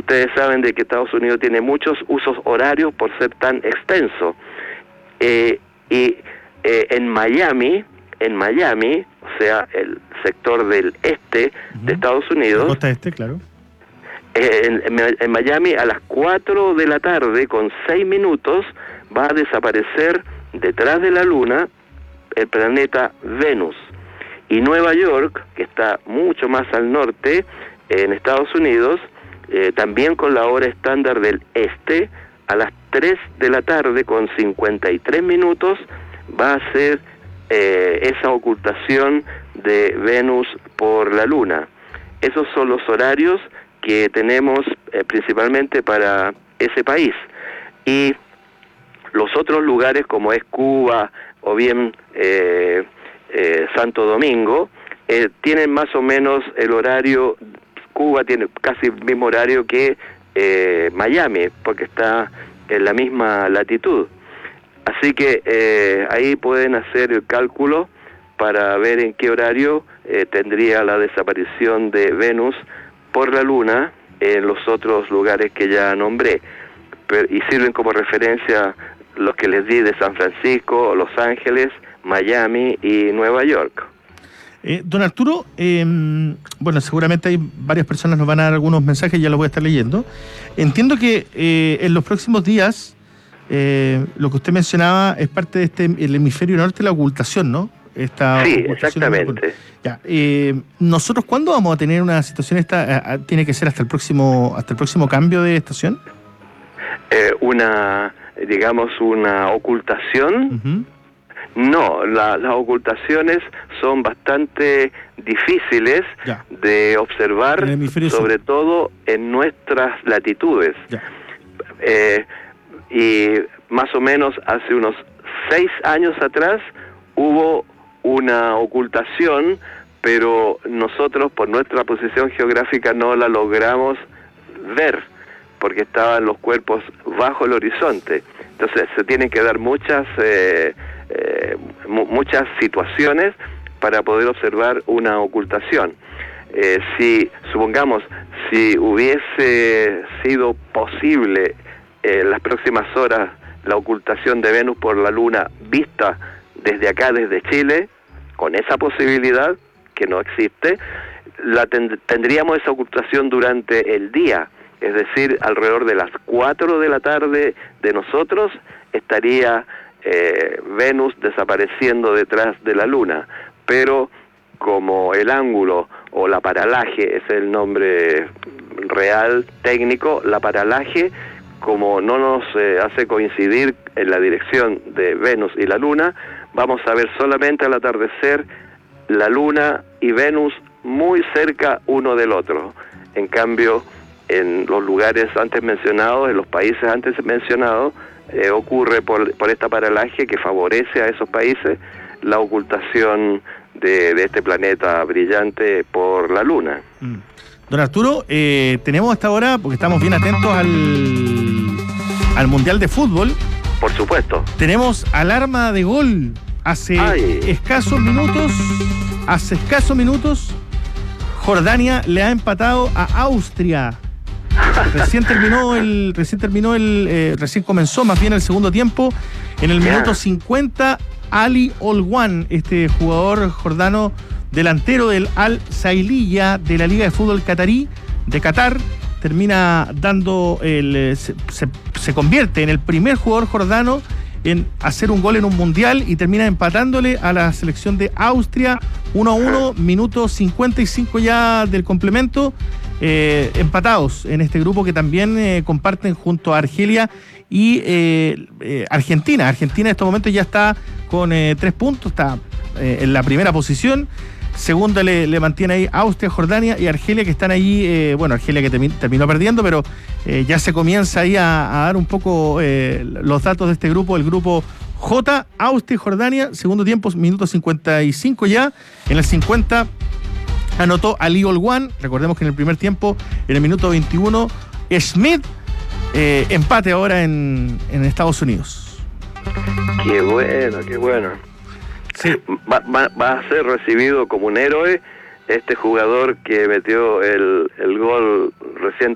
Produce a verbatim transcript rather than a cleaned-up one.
ustedes saben de que Estados Unidos tiene muchos usos horarios por ser tan extenso. Eh, y eh, en Miami, en Miami, o sea, el sector del este uh-huh. de Estados Unidos... La costa este, claro. Eh, en, en, en Miami, a las cuatro de la tarde, con seis minutos, va a desaparecer detrás de la Luna el planeta Venus. Y Nueva York, que está mucho más al norte, en Estados Unidos, eh, también con la hora estándar del este, a las tres de la tarde con cincuenta y tres minutos, va a ser eh, esa ocultación de Venus por la Luna. Esos son los horarios que tenemos eh, principalmente para ese país. Y los otros lugares, como es Cuba o bien eh, eh, Santo Domingo, eh, tienen más o menos el horario. Cuba tiene casi el mismo horario que eh, Miami, porque está en la misma latitud. Así que eh, ahí pueden hacer el cálculo para ver en qué horario eh, tendría la desaparición de Venus por la Luna en los otros lugares que ya nombré. Pero, y sirven como referencia los que les di de San Francisco, Los Ángeles, Miami y Nueva York. Eh, don Arturo, eh, bueno, seguramente hay varias personas nos van a dar algunos mensajes, ya los voy a estar leyendo. Entiendo que eh, en los próximos días, eh, lo que usted mencionaba es parte de este el hemisferio norte, la ocultación, ¿no? Esta sí, ocultación exactamente. De... Ya, eh, nosotros, ¿cuándo vamos a tener una situación esta? ¿Tiene que ser hasta el próximo hasta el próximo cambio de estación? Eh, una, digamos, una ocultación. Uh-huh. No, la, las ocultaciones son bastante difíciles ya. de observar, sobre sur. todo en nuestras latitudes. Eh, y más o menos hace unos seis años atrás hubo una ocultación, pero nosotros por nuestra posición geográfica no la logramos ver, porque estaban los cuerpos bajo el horizonte. Entonces se tienen que dar muchas... Eh, Eh, mu- muchas situaciones para poder observar una ocultación. Eh, si, supongamos, si hubiese sido posible en eh, las próximas horas la ocultación de Venus por la Luna vista desde acá, desde Chile, con esa posibilidad, que no existe, la ten- tendríamos esa ocultación durante el día, es decir, alrededor de las cuatro de la tarde de nosotros estaría Eh, Venus desapareciendo detrás de la Luna, pero como el ángulo o la paralaje es el nombre real técnico, la paralaje, como no nos eh, hace coincidir en la dirección de Venus y la Luna, vamos a ver solamente al atardecer la Luna y Venus muy cerca uno del otro. En cambio, en los lugares antes mencionados, en los países antes mencionados, Eh, ocurre por, por esta paralaje que favorece a esos países la ocultación de, de este planeta brillante por la Luna. Mm. Don Arturo, eh, tenemos hasta ahora, porque estamos bien atentos al, al Mundial de Fútbol. Por supuesto. Tenemos alarma de gol. Hace Ay. escasos minutos, hace escasos minutos, Jordania le ha empatado a Austria. Recién terminó el, recién terminó el, eh, recién comenzó más bien el segundo tiempo. En el minuto cincuenta, Ali Olwan, este jugador jordano delantero del Al Sailiya de la Liga de Fútbol Catarí de Qatar, termina dando el, se, se, se convierte en el primer jugador jordano en hacer un gol en un mundial y termina empatándole a la selección de Austria uno a uno, minuto cincuenta y cinco ya del complemento. Eh, empatados en este grupo que también eh, comparten junto a Argelia y eh, eh, Argentina. Argentina en estos momentos ya está con eh, tres puntos, está eh, en la primera posición. Segunda le, le mantiene ahí Austria, Jordania y Argelia, que están ahí, eh, bueno, Argelia que termi- terminó perdiendo, pero eh, ya se comienza ahí a, a dar un poco eh, los datos de este grupo, el grupo J, Austria y Jordania, segundo tiempo, minuto cincuenta y cinco ya, en el cincuenta anotó Ali Olwan, recordemos que en el primer tiempo, en el minuto veintiuno, Schmidt, eh, empate ahora en, en Estados Unidos. Qué bueno, qué bueno. Sí. Va, va, va a ser recibido como un héroe este jugador que metió el, el gol recién